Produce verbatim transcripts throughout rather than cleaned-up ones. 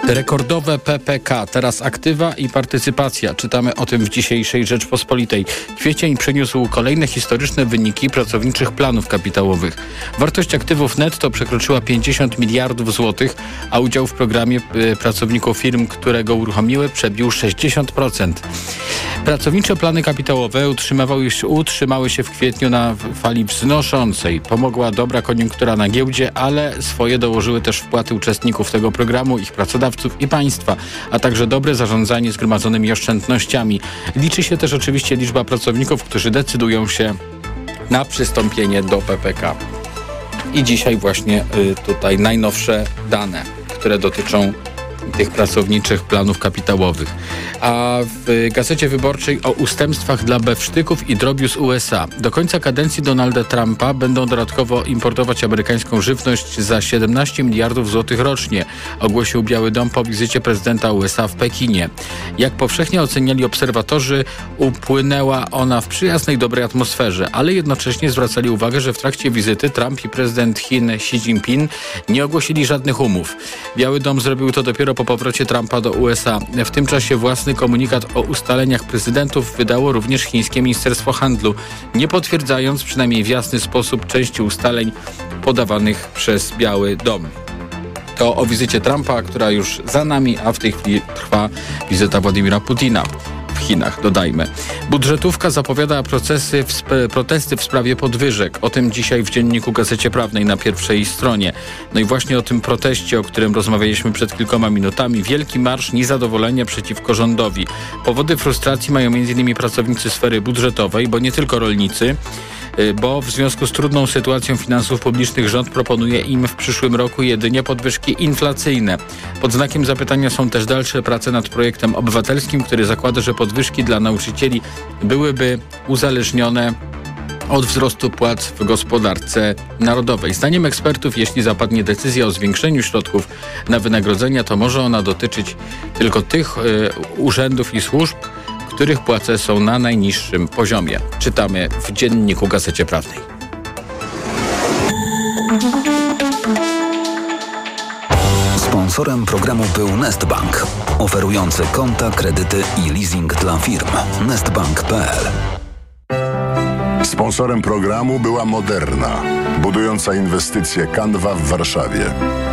Rekordowe P P K, teraz aktywa i partycypacja. Czytamy o tym w dzisiejszej Rzeczpospolitej. Kwiecień przyniósł kolejne historyczne wyniki pracowniczych planów kapitałowych. Wartość aktywów netto przekroczyła pięćdziesiąt miliardów złotych, a udział w programie pracowników firm, które go uruchomiły, przebił sześćdziesiąt procent. Pracownicze plany kapitałowe utrzymywały się, utrzymały się w kwietniu na fali wznoszącej. Pomogła dobra koniunktura na giełdzie, ale swoje dołożyły też wpłaty uczestników tego programu, ich pracodawców i państwa, a także dobre zarządzanie zgromadzonymi oszczędnościami. Liczy się też oczywiście liczba pracowników, którzy decydują się na przystąpienie do P P K. I dzisiaj właśnie y, tutaj najnowsze dane, które dotyczą tych pracowniczych planów kapitałowych. A w Gazecie Wyborczej o ustępstwach dla bewsztyków i drobiu z U S A. Do końca kadencji Donalda Trumpa będą dodatkowo importować amerykańską żywność za siedemnaście miliardów złotych rocznie, ogłosił Biały Dom po wizycie prezydenta U S A w Pekinie. Jak powszechnie oceniali obserwatorzy, upłynęła ona w przyjaznej, dobrej atmosferze, ale jednocześnie zwracali uwagę, że w trakcie wizyty Trump i prezydent Chin Xi Jinping nie ogłosili żadnych umów. Biały Dom zrobił to dopiero po powrocie Trumpa do U S A. W tym czasie własny komunikat o ustaleniach prezydentów wydało również chińskie Ministerstwo Handlu, nie potwierdzając przynajmniej w jasny sposób części ustaleń podawanych przez Biały Dom. To o wizycie Trumpa, która już za nami, a w tej chwili trwa wizyta Władimira Putina w Chinach, dodajmy. Budżetówka zapowiada procesy w sp- protesty w sprawie podwyżek. O tym dzisiaj w Dzienniku Gazecie Prawnej na pierwszej stronie. No i właśnie o tym proteście, o którym rozmawialiśmy przed kilkoma minutami. Wielki marsz niezadowolenia przeciwko rządowi. Powody frustracji mają między innymi pracownicy sfery budżetowej, bo nie tylko rolnicy, bo w związku z trudną sytuacją finansów publicznych rząd proponuje im w przyszłym roku jedynie podwyżki inflacyjne. Pod znakiem zapytania są też dalsze prace nad projektem obywatelskim, który zakłada, że podwyżki dla nauczycieli byłyby uzależnione od wzrostu płac w gospodarce narodowej. Zdaniem ekspertów, jeśli zapadnie decyzja o zwiększeniu środków na wynagrodzenia, to może ona dotyczyć tylko tych y, urzędów i służb, których płace są na najniższym poziomie. Czytamy w Dzienniku Gazecie Prawnej. Sponsorem programu był Nestbank, oferujący konta, kredyty i leasing dla firm. nestbank kropka p l. Sponsorem programu była Moderna, budująca inwestycje Canva w Warszawie.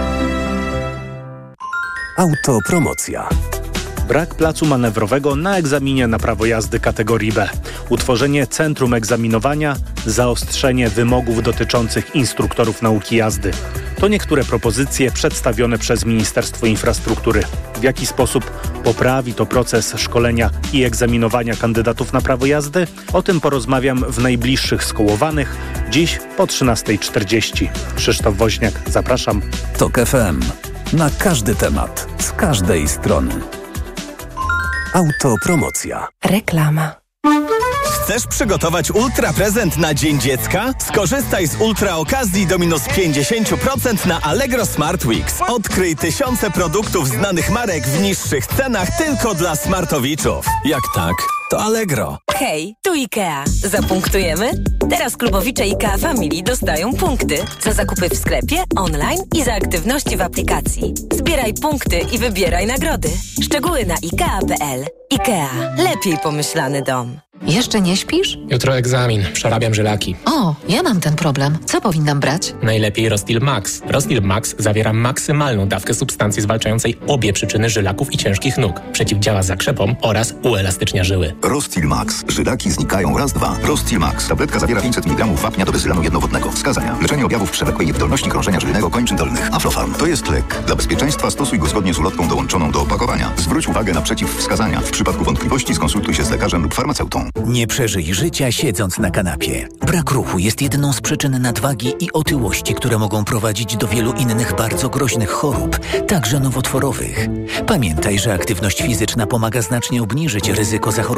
Autopromocja. Brak placu manewrowego na egzaminie na prawo jazdy kategorii B. Utworzenie centrum egzaminowania, zaostrzenie wymogów dotyczących instruktorów nauki jazdy. To niektóre propozycje przedstawione przez Ministerstwo Infrastruktury. W jaki sposób poprawi to proces szkolenia i egzaminowania kandydatów na prawo jazdy? O tym porozmawiam w najbliższych Skołowanych, dziś po trzynasta czterdzieści. Krzysztof Woźniak, zapraszam. Tok F M. Na każdy temat, z każdej strony. Autopromocja. Reklama. Chcesz przygotować ultra prezent na Dzień Dziecka? Skorzystaj z ultra okazji do minus pięćdziesiąt procent na Allegro Smart Weeks. Odkryj tysiące produktów znanych marek w niższych cenach tylko dla smartowiczów. Jak tak, to Allegro. Hej, tu IKEA. Zapunktujemy? Teraz klubowicze IKEA Family dostają punkty za zakupy w sklepie, online i za aktywności w aplikacji. Zbieraj punkty i wybieraj nagrody. Szczegóły na ikea kropka p l. IKEA. Lepiej pomyślany dom. Jeszcze nie śpisz? Jutro egzamin. Przerabiam żylaki. O, ja mam ten problem. Co powinnam brać? Najlepiej Rostil Max. Rostil Max zawiera maksymalną dawkę substancji zwalczającej obie przyczyny żylaków i ciężkich nóg. Przeciwdziała zakrzepom oraz uelastycznia żyły. Rostil Max. Żylaki znikają raz, dwa. Rostil Max. Tabletka zawiera pięćset miligramów wapnia do bezylanu jednowodnego. Wskazania. Leczenie objawów przewlekłej niewydolności krążenia żylnego kończyn dolnych. Aflofarm. To jest lek. Dla bezpieczeństwa stosuj go zgodnie z ulotką dołączoną do opakowania. Zwróć uwagę na przeciwwskazania. W przypadku wątpliwości skonsultuj się z lekarzem lub farmaceutą. Nie przeżyj życia siedząc na kanapie. Brak ruchu jest jedną z przyczyn nadwagi i otyłości, które mogą prowadzić do wielu innych bardzo groźnych chorób, także nowotworowych. Pamiętaj, że aktywność fizyczna pomaga znacznie obniżyć ryzyko zachorowania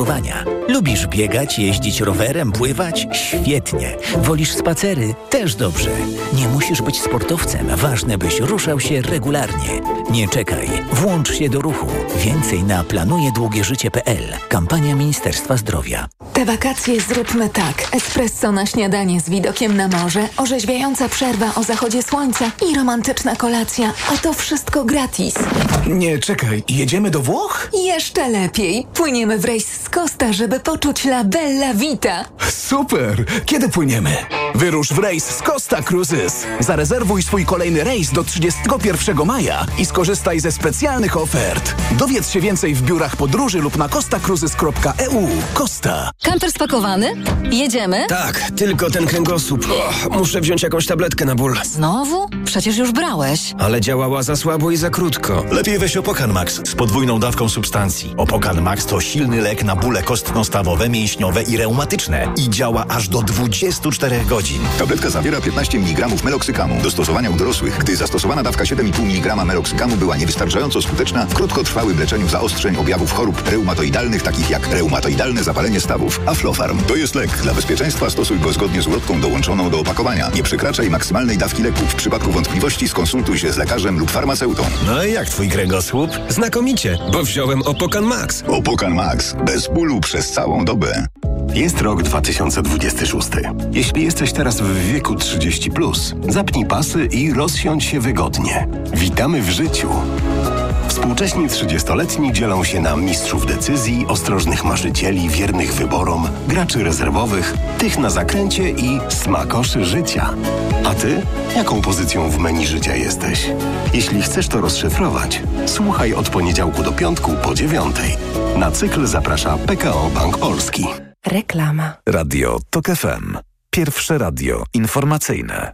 trenowania. Lubisz biegać, jeździć rowerem, pływać? Świetnie. Wolisz spacery? Też dobrze. Nie musisz być sportowcem. Ważne, byś ruszał się regularnie. Nie czekaj. Włącz się do ruchu. Więcej na planuje długie życie kropka p l. Kampania Ministerstwa Zdrowia. Te wakacje zróbmy tak. Espresso na śniadanie z widokiem na morze, orzeźwiająca przerwa o zachodzie słońca i romantyczna kolacja. A to wszystko gratis. Nie, czekaj. Jedziemy do Włoch? Jeszcze lepiej. Płyniemy w rejs z Costa, żeby poczuć la bella vita. Super! Kiedy płyniemy? Wyrusz w rejs z Costa Cruises. Zarezerwuj swój kolejny rejs do trzydziestego pierwszego maja i skorzystaj ze specjalnych ofert. Dowiedz się więcej w biurach podróży lub na costa cruises kropka e u. Costa. Kamper spakowany? Jedziemy? Tak, tylko ten kręgosłup. Oh, muszę wziąć jakąś tabletkę na ból. Znowu? Przecież już brałeś. Ale działała za słabo i za krótko. Lepiej weź Opokan Max z podwójną dawką substancji. Opokan Max to silny lek na bóle kostno-stawowe, mięśniowe i reumatyczne. I działa aż do dwudziestu czterech godzin. Tabletka zawiera piętnaście miligramów meloksykamu. Do stosowania u dorosłych, gdy zastosowana dawka siedem i pół miligrama meloksykamu była niewystarczająco skuteczna w krótkotrwałym leczeniu zaostrzeń objawów chorób reumatoidalnych, takich jak reumatoidalne zapalenie stawów. Aflofarm to jest lek. Dla bezpieczeństwa stosuj go zgodnie z ulotką dołączoną do opakowania. Nie przekraczaj maksymalnej dawki leku. W przypadku wątpliwości skonsultuj się z lekarzem lub farmaceutą. No i jak twój kręgosłup? Znakomicie, bo wziąłem Opokan Max. Opokan Max. Bez bólu przez całą dobę. Jest rok dwa tysiące dwudziesty szósty. Jeśli jesteś teraz w wieku trzydzieści plus, zapnij pasy i rozsiądź się wygodnie. Witamy w życiu. Współcześni trzydziestoletni dzielą się na mistrzów decyzji, ostrożnych marzycieli, wiernych wyborom, graczy rezerwowych, tych na zakręcie i smakoszy życia. A ty? Jaką pozycją w menu życia jesteś? Jeśli chcesz to rozszyfrować, słuchaj od poniedziałku do piątku po dziewiątej. Na cykl zaprasza P K O Bank Polski. Reklama. Radio TOK F M. Pierwsze radio informacyjne.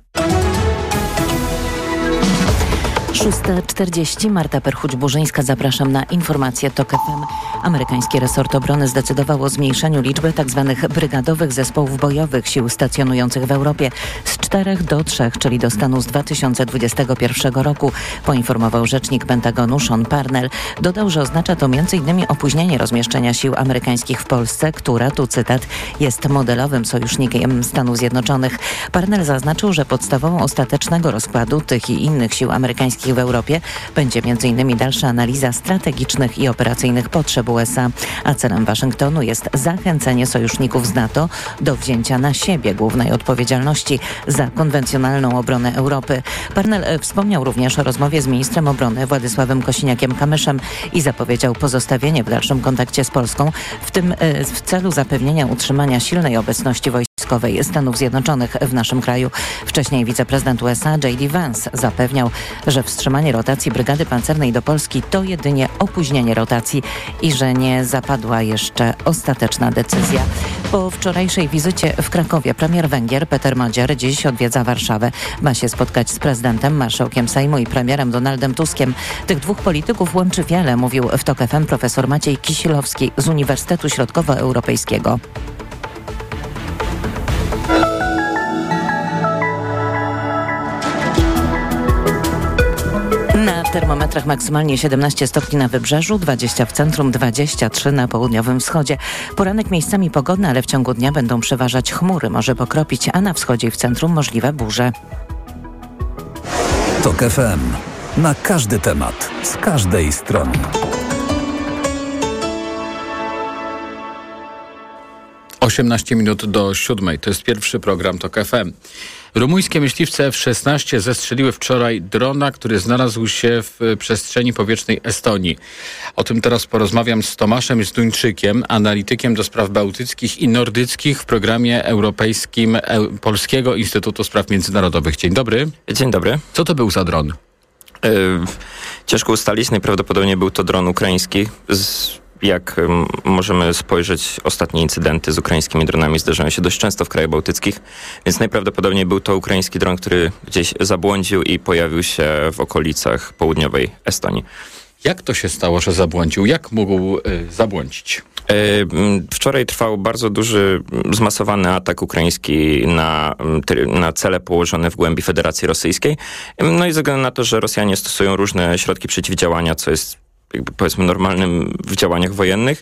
szósta czterdzieści. Marta Perchuć-Burzyńska. Zapraszam na informacje TOK F M. Amerykański resort obrony zdecydował o zmniejszeniu liczby tzw. brygadowych zespołów bojowych sił stacjonujących w Europie z czterech do trzech, czyli do stanu z dwa tysiące dwudziestego pierwszego roku, poinformował rzecznik Pentagonu Sean Parnell. Dodał, że oznacza to między innymi opóźnienie rozmieszczenia sił amerykańskich w Polsce, która, tu cytat, jest modelowym sojusznikiem Stanów Zjednoczonych. Parnell zaznaczył, że podstawową ostatecznego rozkładu tych i innych sił amerykańskich w Europie będzie między innymi dalsza analiza strategicznych i operacyjnych potrzeb U S A, a celem Waszyngtonu jest zachęcenie sojuszników z NATO do wzięcia na siebie głównej odpowiedzialności za konwencjonalną obronę Europy. Parnell wspomniał również o rozmowie z ministrem obrony Władysławem Kosiniakiem-Kamyszem i zapowiedział pozostawienie w dalszym kontakcie z Polską, w tym w celu zapewnienia utrzymania silnej obecności wojskowej Stanów Zjednoczonych w naszym kraju. Wcześniej wiceprezydent U S A J D Vance zapewniał, że wstrzymanie rotacji brygady pancernej do Polski to jedynie opóźnienie rotacji i że nie zapadła jeszcze ostateczna decyzja. Po wczorajszej wizycie w Krakowie premier Węgier Peter Magyar dziś odwiedza Warszawę. Ma się spotkać z prezydentem, marszałkiem Sejmu i premierem Donaldem Tuskiem. Tych dwóch polityków łączy wiele, mówił w TOK F M profesor Maciej Kisilowski z Uniwersytetu Środkowoeuropejskiego. Na termometrach maksymalnie siedemnaście stopni na wybrzeżu, dwadzieścia w centrum, dwadzieścia trzy na południowym wschodzie. Poranek miejscami pogodny, ale w ciągu dnia będą przeważać chmury, może pokropić, a na wschodzie i w centrum możliwe burze. TOK F M. Na każdy temat, z każdej strony. osiemnaście minut do siódmej. To jest pierwszy program TOK F M. Rumuńskie myśliwce F szesnaście zestrzeliły wczoraj drona, który znalazł się w przestrzeni powietrznej Estonii. O tym teraz porozmawiam z Tomaszem Zduńczykiem, analitykiem do spraw bałtyckich i nordyckich w programie europejskim Polskiego Instytutu Spraw Międzynarodowych. Dzień dobry. Dzień dobry. Co to był za dron? Yy, ciężko ustalić. Najprawdopodobniej był to dron ukraiński. Z Jak um, możemy spojrzeć, ostatnie incydenty z ukraińskimi dronami zdarzają się dość często w krajach bałtyckich, więc najprawdopodobniej był to ukraiński dron, który gdzieś zabłądził i pojawił się w okolicach południowej Estonii. Jak to się stało, że zabłądził? Jak mógł y, zabłądzić? Wczoraj trwał bardzo duży, zmasowany atak ukraiński na, na cele położone w głębi Federacji Rosyjskiej. No i ze względu na to, że Rosjanie stosują różne środki przeciwdziałania, co jest jakby powiedzmy normalnym w działaniach wojennych.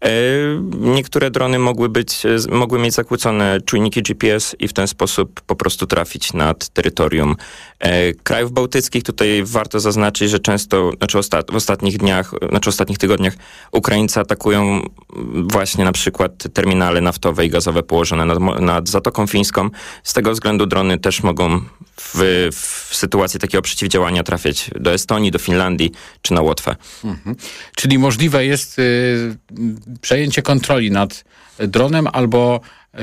Niektóre drony mogły być, mogły mieć zakłócone czujniki G P S i w ten sposób po prostu trafić nad terytorium krajów bałtyckich. Tutaj warto zaznaczyć, że często, znaczy ostat, w ostatnich dniach, znaczy ostatnich tygodniach Ukraińcy atakują właśnie na przykład terminale naftowe i gazowe położone nad, nad Zatoką Fińską. Z tego względu drony też mogą w, w sytuacji takiego przeciwdziałania trafiać do Estonii, do Finlandii czy na Łotwę. Mhm. Czyli możliwe jest y, przejęcie kontroli nad dronem albo y,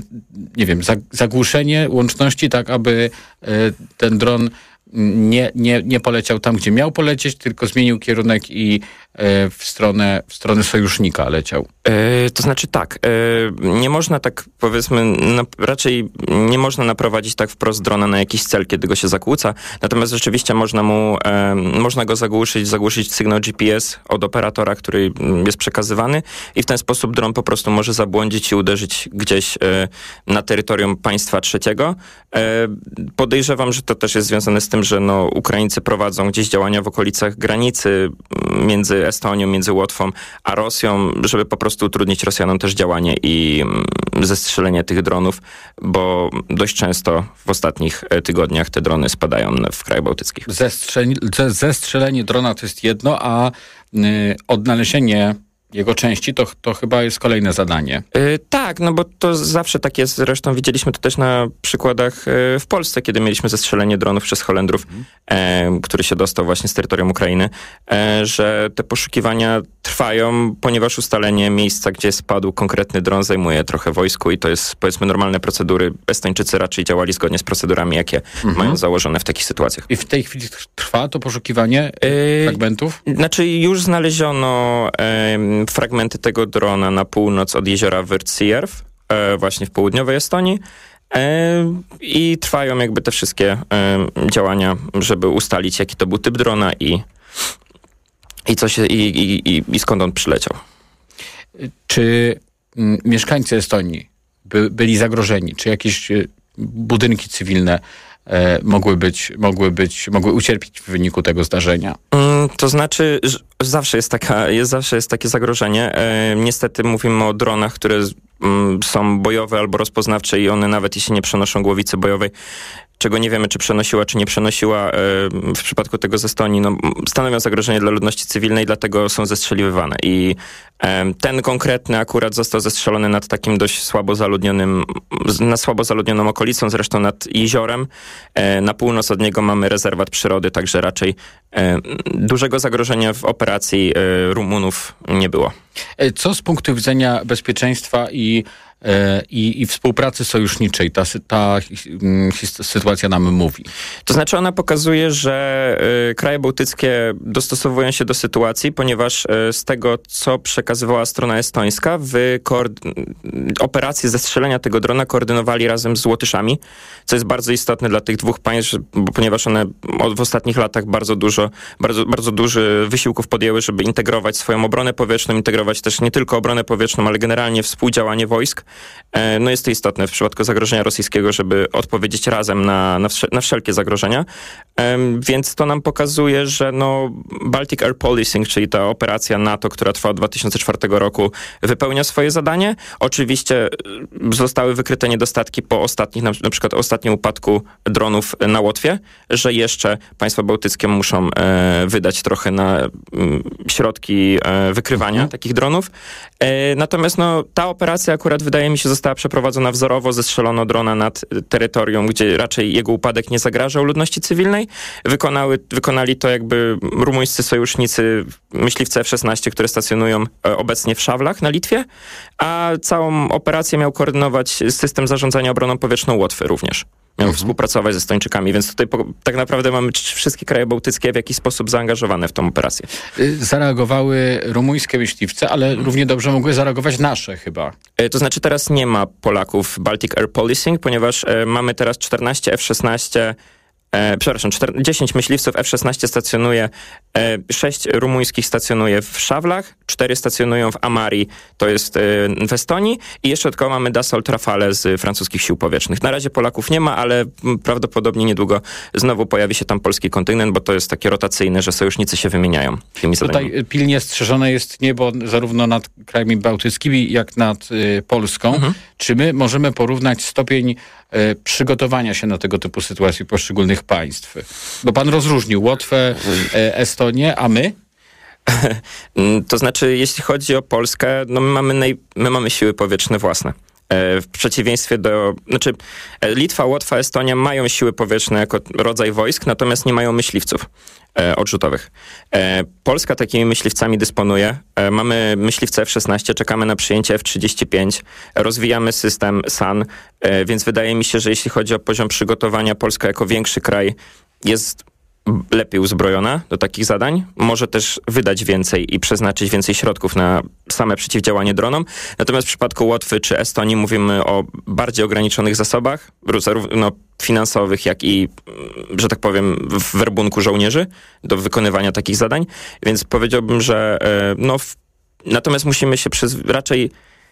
nie wiem, zagłuszenie łączności tak, aby y, ten dron nie, nie, nie poleciał tam, gdzie miał polecieć, tylko zmienił kierunek i e, w stronę, w stronę sojusznika leciał. E, to znaczy tak, e, nie można tak powiedzmy, na, raczej nie można naprowadzić tak wprost drona na jakiś cel, kiedy go się zakłóca, natomiast rzeczywiście można mu, e, można go zagłuszyć, zagłuszyć sygnał G P S od operatora, który jest przekazywany i w ten sposób dron po prostu może zabłądzić i uderzyć gdzieś e, na terytorium państwa trzeciego. E, podejrzewam, że to też jest związane z tym, że no, Ukraińcy prowadzą gdzieś działania w okolicach granicy między Estonią, między Łotwą a Rosją, żeby po prostu utrudnić Rosjanom też działanie i zestrzelenie tych dronów, bo dość często w ostatnich tygodniach te drony spadają w krajach bałtyckich. Zestrze- zestrzelenie drona to jest jedno, a y, odnalezienie jego części to, to chyba jest kolejne zadanie. Yy, tak, no bo to zawsze tak jest. Zresztą widzieliśmy to też na przykładach yy, w Polsce, kiedy mieliśmy zestrzelenie dronów przez Holendrów, mm. yy, który się dostał właśnie z terytorium Ukrainy, yy, że te poszukiwania trwają, ponieważ ustalenie miejsca, gdzie spadł konkretny dron, zajmuje trochę wojsku i to jest, powiedzmy, normalne procedury. Estończycy raczej działali zgodnie z procedurami, jakie mm-hmm. mają założone w takich sytuacjach. I w tej chwili trwa to poszukiwanie yy, fragmentów? Znaczy już znaleziono yy, fragmenty tego drona na północ od jeziora Wyrtsierw, e, właśnie w południowej Estonii e, i trwają jakby te wszystkie e, działania, żeby ustalić, jaki to był typ drona i, i, co się, i, i, i, i skąd on przyleciał. Czy m, mieszkańcy Estonii by, byli zagrożeni? Czy jakieś e, budynki cywilne e, mogły być, mogły być, mogły ucierpieć w wyniku tego zdarzenia? Mm, to znaczy, że zawsze jest taka, jest, zawsze jest takie zagrożenie. E, niestety mówimy o dronach, które mm, są bojowe albo rozpoznawcze i one nawet jeśli nie przenoszą głowicy bojowej, czego nie wiemy, czy przenosiła, czy nie przenosiła, e, w przypadku tego z Estonii, no, stanowią zagrożenie dla ludności cywilnej, dlatego są zestrzeliwywane. I e, ten konkretny akurat został zestrzelony nad takim dość słabo zaludnionym, na słabo zaludnioną okolicą, zresztą nad jeziorem. E, na północ od niego mamy rezerwat przyrody, także raczej e, dużego zagrożenia w operacji e, Rumunów nie było. Co z punktu widzenia bezpieczeństwa i I, i współpracy sojuszniczej ta, ta sytuacja nam mówi? To znaczy ona pokazuje, że y, kraje bałtyckie dostosowują się do sytuacji, ponieważ y, z tego, co przekazywała strona estońska, w koord- operację zestrzelenia tego drona koordynowali razem z Łotyszami, co jest bardzo istotne dla tych dwóch państw, bo, ponieważ one od, w ostatnich latach bardzo dużo, bardzo, bardzo duży wysiłków podjęły, żeby integrować swoją obronę powietrzną, integrować też nie tylko obronę powietrzną, ale generalnie współdziałanie wojsk. No jest to istotne w przypadku zagrożenia rosyjskiego, żeby odpowiedzieć razem na, na, wszel- na wszelkie zagrożenia. Um, więc to nam pokazuje, że no Baltic Air Policing, czyli ta operacja NATO, która trwa od dwa tysiące czwartego roku, wypełnia swoje zadanie. Oczywiście zostały wykryte niedostatki po ostatnich, na, na przykład ostatnim upadku dronów na Łotwie, że jeszcze państwa bałtyckie muszą e, wydać trochę na m, środki e, wykrywania mhm. takich dronów. E, natomiast no, ta operacja akurat wydaje mi się została przeprowadzona wzorowo, zestrzelono drona nad terytorium, gdzie raczej jego upadek nie zagrażał ludności cywilnej. Wykonały, wykonali to jakby rumuńscy sojusznicy, myśliwce F szesnaście, które stacjonują obecnie w Szawlach na Litwie, a całą operację miał koordynować system zarządzania obroną powietrzną Łotwy również. Miał mhm. współpracować ze Estończykami, więc tutaj po, tak naprawdę mamy wszystkie kraje bałtyckie w jakiś sposób zaangażowane w tą operację. Zareagowały rumuńskie myśliwce, ale mhm. równie dobrze mogły zareagować nasze chyba. To znaczy teraz nie ma Polaków Baltic Air Policing, ponieważ e, mamy teraz czternaście F szesnaście, e, przepraszam, czternaście, dziesięć myśliwców F szesnaście stacjonuje Sześć rumuńskich stacjonuje w Szawlach, cztery stacjonują w Amari, to jest w Estonii i jeszcze tylko mamy Dassault Rafale z francuskich sił powietrznych. Na razie Polaków nie ma, ale prawdopodobnie niedługo znowu pojawi się tam polski kontyngent, bo to jest takie rotacyjne, że sojusznicy się wymieniają tymi zadaniami. Tutaj pilnie strzeżone jest niebo zarówno nad krajami bałtyckimi, jak nad y, Polską. Mhm. Czy my możemy porównać stopień y, przygotowania się na tego typu sytuacje poszczególnych państw? Bo pan rozróżnił Łotwę, y, Estonię, a my? To znaczy, jeśli chodzi o Polskę, no my mamy, naj, my mamy siły powietrzne własne. W przeciwieństwie do... Znaczy, Litwa, Łotwa, Estonia mają siły powietrzne jako rodzaj wojsk, natomiast nie mają myśliwców e, odrzutowych. E, Polska takimi myśliwcami dysponuje. E, mamy myśliwce F szesnaście, czekamy na przyjęcie F trzydzieści pięć, rozwijamy system S A N, e, więc wydaje mi się, że jeśli chodzi o poziom przygotowania, Polska jako większy kraj jest lepiej uzbrojona do takich zadań, może też wydać więcej i przeznaczyć więcej środków na same przeciwdziałanie dronom. Natomiast w przypadku Łotwy czy Estonii mówimy o bardziej ograniczonych zasobach, zarówno finansowych, jak i, że tak powiem, w werbunku żołnierzy do wykonywania takich zadań. Więc powiedziałbym, że no, w, natomiast musimy się przez raczej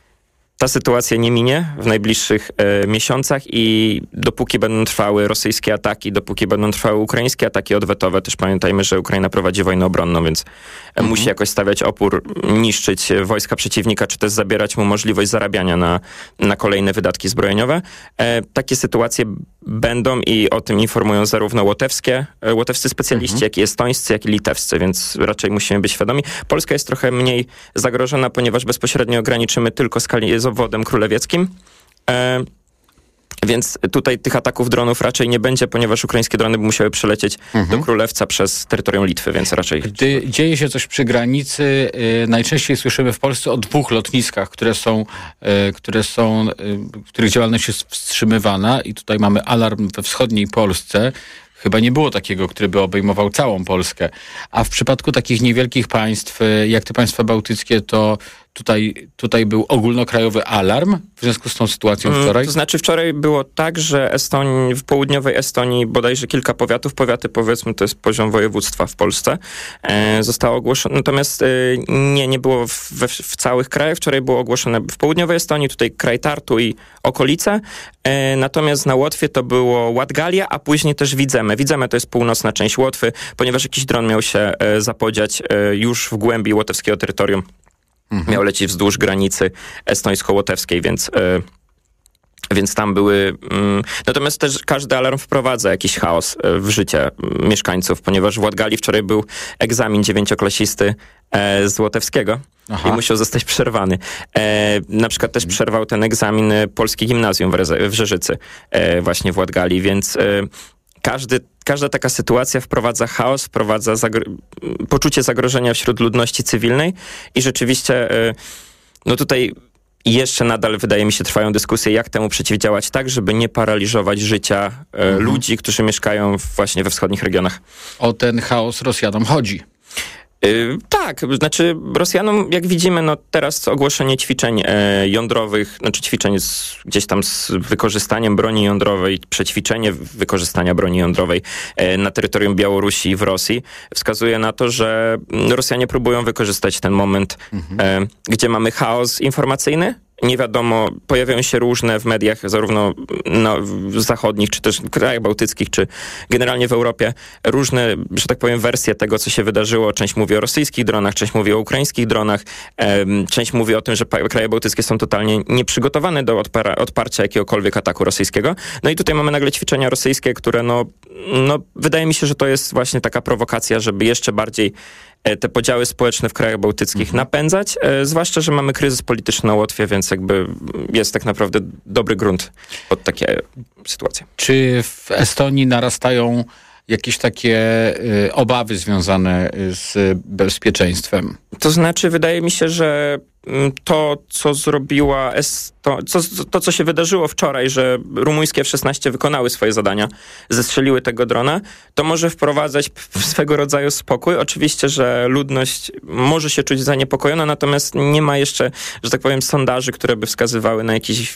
ta sytuacja nie minie w najbliższych e, miesiącach i dopóki będą trwały rosyjskie ataki, dopóki będą trwały ukraińskie ataki odwetowe, też pamiętajmy, że Ukraina prowadzi wojnę obronną, więc mhm. musi jakoś stawiać opór, niszczyć wojska przeciwnika, czy też zabierać mu możliwość zarabiania na, na kolejne wydatki zbrojeniowe. E, takie sytuacje będą i o tym informują zarówno łotewskie, łotewscy specjaliści, mhm. jak i estońscy, jak i litewscy, więc raczej musimy być świadomi. Polska jest trochę mniej zagrożona, ponieważ bezpośrednio ograniczymy tylko skali z obwodem królewieckim. E, więc tutaj tych ataków dronów raczej nie będzie, ponieważ ukraińskie drony by musiały przelecieć mhm. do Królewca przez terytorium Litwy, więc raczej... Gdy dzieje się coś przy granicy, y, najczęściej słyszymy w Polsce o dwóch lotniskach, które są, y, które są, y, których działalność jest wstrzymywana i tutaj mamy alarm we wschodniej Polsce. Chyba nie było takiego, który by obejmował całą Polskę. A w przypadku takich niewielkich państw, jak te państwa bałtyckie, to tutaj, tutaj był ogólnokrajowy alarm w związku z tą sytuacją wczoraj? To znaczy wczoraj było tak, że Estonii, w południowej Estonii bodajże kilka powiatów, powiaty powiedzmy to jest poziom województwa w Polsce, e, zostało ogłoszone. Natomiast e, nie, nie było w, w, w całych krajach. Wczoraj było ogłoszone w południowej Estonii, tutaj kraj Tartu i okolice. E, natomiast na Łotwie to było Latgalia, a później też Widzeme. Widzeme to jest północna część Łotwy, ponieważ jakiś dron miał się e, zapodziać e, już w głębi łotewskiego terytorium. Mhm. Miał lecieć wzdłuż granicy estońsko-łotewskiej, więc, yy, więc tam były... Yy. Natomiast też każdy alarm wprowadza jakiś chaos yy, w życie yy, mieszkańców, ponieważ w Latgalii wczoraj był egzamin dziewięcioklasisty yy, z łotewskiego Aha. i musiał zostać przerwany. Yy, na przykład też przerwał ten egzamin yy, Polskie Gimnazjum w, Reze- w Rzeżycy, yy, właśnie w Latgalii, więc... Yy, Każdy, każda taka sytuacja wprowadza chaos, wprowadza zagro- poczucie zagrożenia wśród ludności cywilnej i rzeczywiście y, no tutaj jeszcze nadal, wydaje mi się, trwają dyskusje, jak temu przeciwdziałać tak, żeby nie paraliżować życia y, mhm. ludzi, którzy mieszkają właśnie we wschodnich regionach. O ten chaos Rosjanom chodzi. Yy, tak, znaczy Rosjanom, jak widzimy, no teraz ogłoszenie ćwiczeń e, jądrowych, znaczy ćwiczeń z, gdzieś tam z wykorzystaniem broni jądrowej, przećwiczenie wykorzystania broni jądrowej e, na terytorium Białorusi i w Rosji wskazuje na to, że Rosjanie próbują wykorzystać ten moment, mhm. e, gdzie mamy chaos informacyjny. Nie wiadomo, pojawiają się różne w mediach, zarówno no, zachodnich, czy też w krajach bałtyckich, czy generalnie w Europie, różne, że tak powiem, wersje tego, co się wydarzyło. Część mówi o rosyjskich dronach, część mówi o ukraińskich dronach, em, część mówi o tym, że pa- kraje bałtyckie są totalnie nieprzygotowane do odpara- odparcia jakiegokolwiek ataku rosyjskiego. No i tutaj mamy nagle ćwiczenia rosyjskie, które no, no wydaje mi się, że to jest właśnie taka prowokacja, żeby jeszcze bardziej te podziały społeczne w krajach bałtyckich mhm. napędzać, e, zwłaszcza, że mamy kryzys polityczny na Łotwie, więc jakby jest tak naprawdę dobry grunt pod takie sytuacje. Czy w Estonii narastają jakieś takie y, obawy związane z bezpieczeństwem? To znaczy, wydaje mi się, że to, co zrobiła Esto- co, to, co się wydarzyło wczoraj, że rumuńskie F szesnaście wykonały swoje zadania, zestrzeliły tego drona, to może wprowadzać swego rodzaju spokój. Oczywiście, że ludność może się czuć zaniepokojona, natomiast nie ma jeszcze, że tak powiem, sondaży, które by wskazywały na jakiś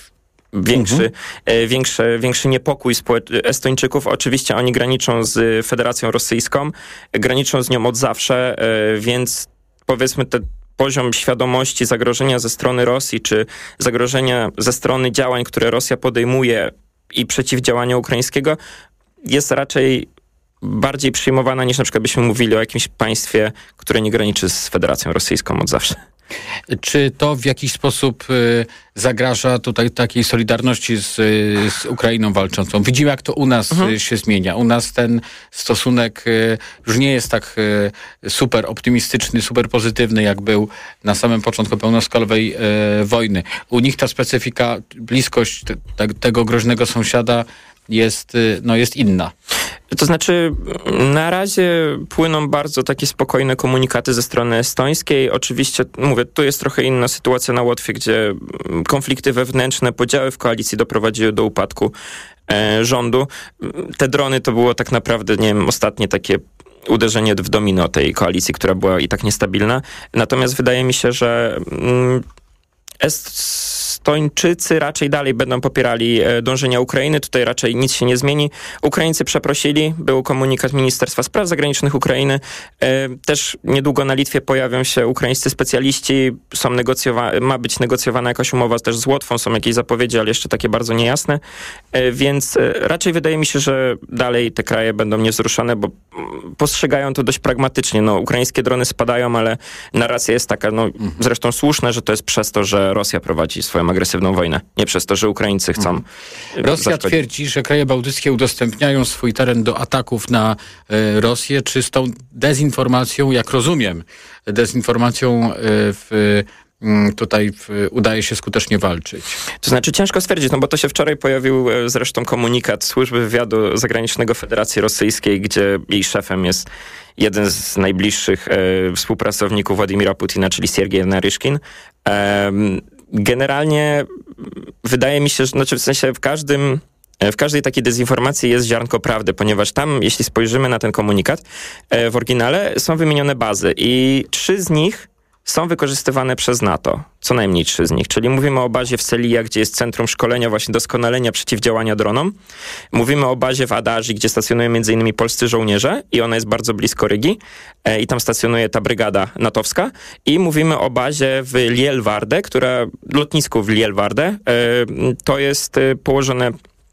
większy, mhm. e, większy, większy niepokój społecz- Estończyków. Oczywiście oni graniczą z Federacją Rosyjską, graniczą z nią od zawsze, e, więc powiedzmy ten poziom świadomości zagrożenia ze strony Rosji, czy zagrożenia ze strony działań, które Rosja podejmuje i przeciwdziałania ukraińskiego, jest raczej bardziej przyjmowana niż na przykład byśmy mówili o jakimś państwie, które nie graniczy z Federacją Rosyjską od zawsze. Czy to w jakiś sposób y, zagraża tutaj takiej solidarności z, y, z Ukrainą walczącą? Widzimy, jak to u nas mhm. y, się zmienia. U nas ten stosunek y, już nie jest tak y, super optymistyczny, super pozytywny, jak był na samym początku pełnoskalowej y, wojny. U nich ta specyfika, bliskość te, te, tego groźnego sąsiada jest, y, no, jest inna. To znaczy, na razie płyną bardzo takie spokojne komunikaty ze strony estońskiej. Oczywiście, mówię, tu jest trochę inna sytuacja na Łotwie, gdzie konflikty wewnętrzne, podziały w koalicji doprowadziły do upadku e, rządu. Te drony to było tak naprawdę, nie wiem, ostatnie takie uderzenie w domino tej koalicji, która była i tak niestabilna. Natomiast wydaje mi się, że mm, Estończycy raczej dalej będą popierali dążenia Ukrainy. Tutaj raczej nic się nie zmieni. Ukraińcy przeprosili. Był komunikat Ministerstwa Spraw Zagranicznych Ukrainy. Też niedługo na Litwie pojawią się ukraińscy specjaliści. Są negocjowa- ma być negocjowana jakaś umowa też z Łotwą. Są jakieś zapowiedzi, ale jeszcze takie bardzo niejasne. Więc raczej wydaje mi się, że dalej te kraje będą niewzruszone, bo postrzegają to dość pragmatycznie. No, ukraińskie drony spadają, ale narracja jest taka, no, zresztą słuszna, że to jest przez to, że Rosja prowadzi swoją agresywną wojnę. Nie przez to, że Ukraińcy chcą... Mhm. Rosja zaszkodzić. Twierdzi, że kraje bałtyckie udostępniają swój teren do ataków na y, Rosję. Czy z tą dezinformacją, jak rozumiem, dezinformacją y, w... tutaj w, udaje się skutecznie walczyć. To znaczy ciężko stwierdzić, no bo to się wczoraj pojawił zresztą komunikat Służby Wywiadu Zagranicznego Federacji Rosyjskiej, gdzie jej szefem jest jeden z najbliższych e, współpracowników Władimira Putina, czyli Siergiej Naryszkin. E, generalnie wydaje mi się, że znaczy w sensie w każdym W każdej takiej dezinformacji jest ziarnko prawdy, ponieważ tam, jeśli spojrzymy na ten komunikat, e, w oryginale są wymienione bazy i trzy z nich są wykorzystywane przez NATO. Co najmniej trzy z nich. Czyli mówimy o bazie w Selija, gdzie jest centrum szkolenia, właśnie doskonalenia przeciwdziałania dronom. Mówimy o bazie w Adaży, gdzie stacjonują między innymi polscy żołnierze i ona jest bardzo blisko Rygi e, i tam stacjonuje ta brygada natowska. I mówimy o bazie w Lielwarde, która, lotnisku w Lielwarde, e, to jest e, położone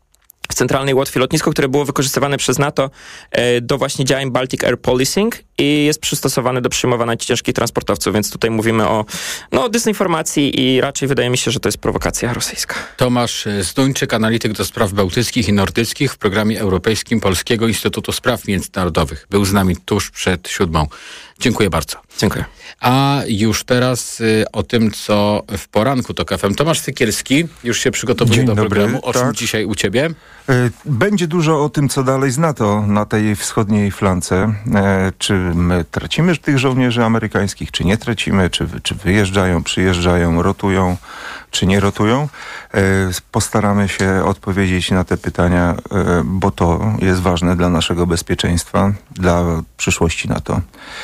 w centralnej Łotwie lotnisko, które było wykorzystywane przez NATO e, do właśnie działań Baltic Air Policing i jest przystosowane do przyjmowania ciężkich transportowców, więc tutaj mówimy o no, dezinformacji i raczej wydaje mi się, że to jest prowokacja rosyjska. Tomasz Zduńczyk, analityk do spraw bałtyckich i nordyckich w programie europejskim Polskiego Instytutu Spraw Międzynarodowych. Był z nami tuż przed siódmą. Dziękuję bardzo. Dziękuję. A już teraz y, o tym, co w poranku TOK F M. Tomasz Sykielski już się przygotowuje Dzień do dobry, programu. O tak. czym dzisiaj u ciebie? Będzie dużo o tym, co dalej z NATO na tej wschodniej flance. Czy my tracimy tych żołnierzy amerykańskich, czy nie tracimy, czy, czy wyjeżdżają, przyjeżdżają, rotują, czy nie rotują. Postaramy się odpowiedzieć na te pytania, bo to jest ważne dla naszego bezpieczeństwa, dla przyszłości NATO.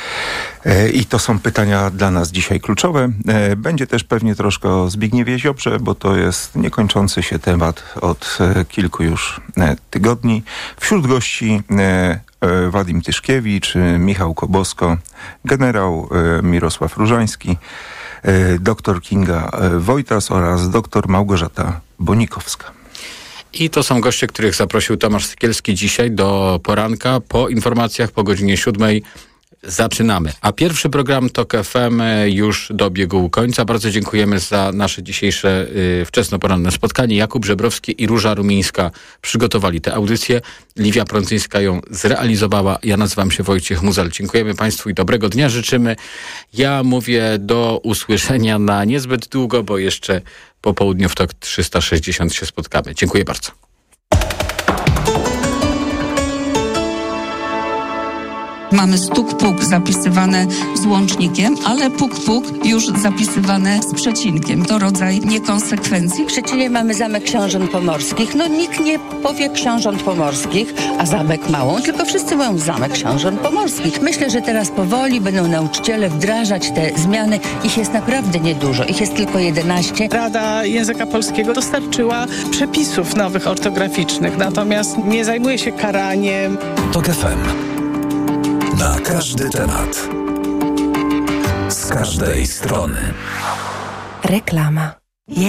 I to są pytania dla nas dzisiaj kluczowe. Będzie też pewnie troszkę o Zbigniewie Ziobrze, bo to jest niekończący się temat od kilku już tygodni. Wśród gości Wadim Tyszkiewicz, Michał Kobosko, generał Mirosław Różański, doktor Kinga Wojtas oraz doktor Małgorzata Bonikowska. I to są goście, których zaprosił Tomasz Sykielski dzisiaj do poranka. Po informacjach po godzinie siódmej zaczynamy. A pierwszy program TOK F M już dobiegł końca. Bardzo dziękujemy za nasze dzisiejsze y, wczesnoporanne spotkanie. Jakub Żebrowski i Róża Rumińska przygotowali tę audycję. Liwia Prącyńska ją zrealizowała. Ja nazywam się Wojciech Muzel. Dziękujemy Państwu i dobrego dnia życzymy. Ja mówię do usłyszenia na niezbyt długo, bo jeszcze po południu w TOK trzysta sześćdziesiąt się spotkamy. Dziękuję bardzo. Mamy stuk-puk zapisywane z łącznikiem, ale puk-puk już zapisywane z przecinkiem. To rodzaj niekonsekwencji. W Szczecinie mamy Zamek Książąt Pomorskich. No nikt nie powie Książąt Pomorskich, a Zamek Małą, tylko wszyscy mówią Zamek Książąt Pomorskich. Myślę, że teraz powoli będą nauczyciele wdrażać te zmiany. Ich jest naprawdę niedużo. Ich jest tylko jedenaście. Rada Języka Polskiego dostarczyła przepisów nowych ortograficznych, natomiast nie zajmuje się karaniem. TOK F M. Na każdy temat. Z każdej strony. Reklama.